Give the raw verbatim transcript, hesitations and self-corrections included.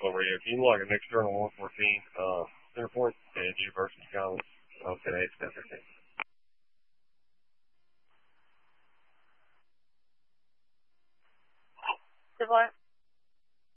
over here. If you like an external one fourteen uh, center point and University College of today, it's ten fifteen. Devoir.